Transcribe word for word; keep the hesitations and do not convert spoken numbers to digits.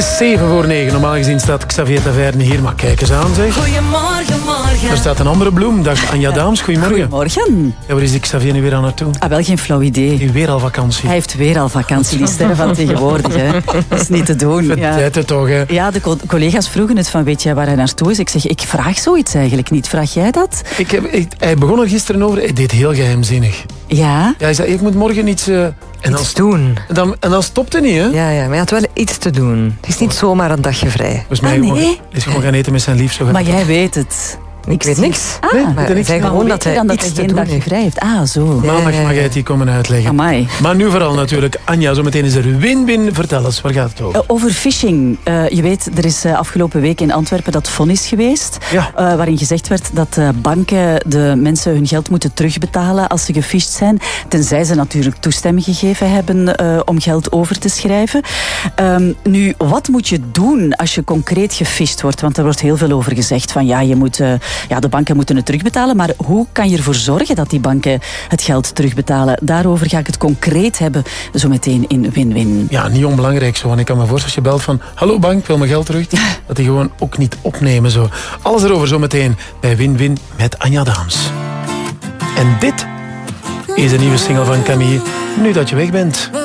is zeven voor negen. Normaal gezien staat Xavier Taverne hier. Maar kijk eens aan, zeg. Goedemorgen, morgen. Er staat een andere bloem. Dag Anja Daams, goedemorgen. Goedemorgen. Ja, waar is die Xavier nu weer aan naartoe? Ah, wel geen flauw idee. Die weer al vakantie. Hij heeft weer al vakantie, die sterren van tegenwoordig. Hè. Dat is niet te doen. Vertijd het toch, hè? Ja, de co- collega's vroegen het van, weet jij waar hij naartoe is? Ik zeg, ik vraag zoiets eigenlijk niet. Vraag jij dat? Ik heb, ik, hij begon er gisteren over. Hij deed heel geheimzinnig. Ja. Ja, hij zei, ik moet morgen iets... Uh, en dan, iets doen. En dan, en dan stopt hij niet, hè? Ja, ja, maar hij had wel iets te doen. Het is niet zomaar een dagje vrij. Dus mij Ah, nee? Hij is gewoon gaan eten met zijn lief. Zo Maar jij weet het. Ik weet niks. Ah, Nee, maar weet niks. hij zei gewoon dat hij dan dat iets hij te geen doen dagje heeft. vrij heeft. Ah, zo. Maandag Ja, ja, mag ja. jij het hier komen uitleggen. Amai. Maar nu vooral natuurlijk. Anja, zometeen is er win-win. Vertel eens, waar gaat het over? Uh, over phishing. Uh, je weet, er is uh, afgelopen week in Antwerpen dat vonnis geweest. Ja. Uh, waarin gezegd werd dat uh, banken de mensen hun geld moeten terugbetalen als ze gefisht zijn. Tenzij ze natuurlijk toestemming gegeven hebben uh, om geld over te schrijven. Um, nu, wat moet je doen als je concreet gefisht wordt? Want er wordt heel veel over gezegd van ja, je moet, uh, ja, de banken moeten het terugbetalen. Maar hoe kan je ervoor zorgen dat die banken het geld terugbetalen? Daarover ga ik het concreet hebben zo meteen in Win-Win. Ja, niet onbelangrijk zo. Want ik kan me voorstellen als je belt van... Hallo bank, ik wil mijn geld terug. Dat die gewoon ook niet opnemen zo. Alles erover zo meteen bij Win-Win met Anja Daams. En dit is een nieuwe single van Camille. Nu dat je weg bent.